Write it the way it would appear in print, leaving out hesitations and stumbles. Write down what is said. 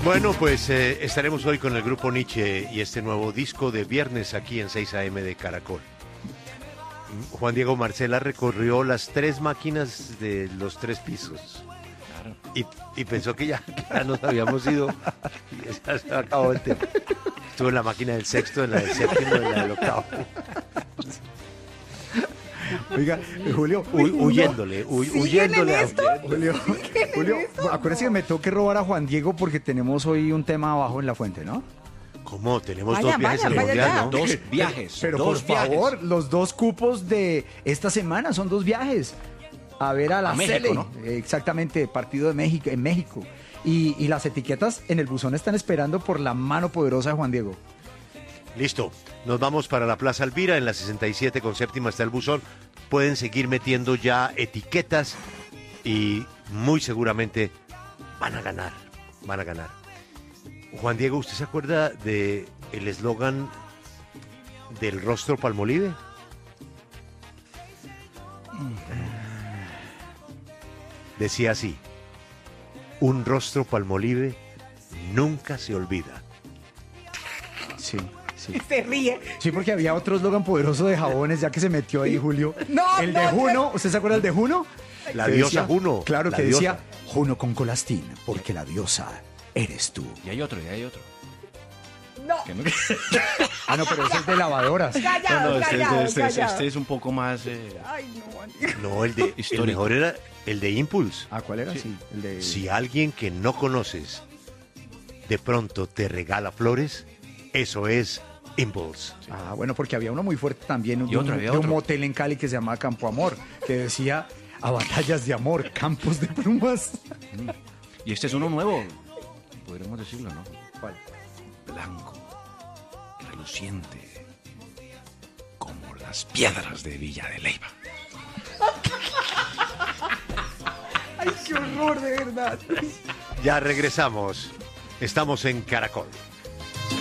Bueno, pues estaremos hoy con el grupo Nietzsche y este nuevo disco de viernes aquí en 6 AM de Caracol. Juan Diego Marcela recorrió las 3 máquinas de los 3 pisos. Y pensó que ya nos habíamos ido y ya se acabó el tema. Estuvo en la máquina del sexto, en la del séptimo, en la del octavo. Oiga, Julio, huyéndole. Julio, acuérdese que me tengo que robar a Juan Diego porque tenemos hoy un tema abajo en la fuente, ¿no? ¿Cómo? Tenemos Vaya, 2 viajes vaya, al vaya mundial, ya. ¿no? 2 viajes. Pero dos por viajes. favor, los 2 cupos de esta semana son 2 viajes. A ver a la México, Sele. ¿no? Exactamente, partido de México, en México. Y las etiquetas en el buzón están esperando por la mano poderosa de Juan Diego. Listo, nos vamos para la Plaza Alvira, en la 67 con séptima está el buzón. Pueden seguir metiendo ya etiquetas y muy seguramente van a ganar. Juan Diego, ¿usted se acuerda de el eslogan del rostro Palmolive? Decía así: un rostro Palmolive nunca se olvida. Sí. Se ríe. Sí, porque había otro eslogan poderoso de jabones, ya que se metió ahí, Julio. No, el de no, Juno, ¿usted se acuerda del de Juno? La Que diosa decía- Juno. Claro, la que diosa. decía Juno con colastín, porque la diosa eres tú. Y hay otro. No. Que no- Ah, no, pero ese es de lavadoras. Callados, callados. este es un poco más... Ay, no, Juan Diego. No, el Histórico. mejor era el de Impulse. Ah, ¿cuál era? Sí, el de... Si alguien que no conoces de pronto te regala flores, eso es Impulse. Ah, bueno, porque había uno muy fuerte también Y otro, había de un otro. motel en Cali que se llamaba Campo Amor, que decía a batallas de amor, campos de plumas. Y este es uno nuevo, podríamos decirlo, ¿no? ¿Cuál? Blanco, reluciente, como las piedras de Villa de Leyva. Ay, qué horror, de verdad. Ya regresamos. Estamos en Caracol.